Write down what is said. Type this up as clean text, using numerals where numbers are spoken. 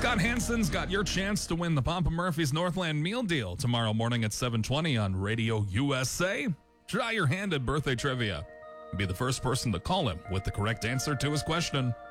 Scott Hansen's got your chance to win the Papa Murphy's Northland Meal Deal tomorrow morning at 7:20 on Radio USA. Try your hand at birthday trivia. Be the first person to call him with the correct answer to his question.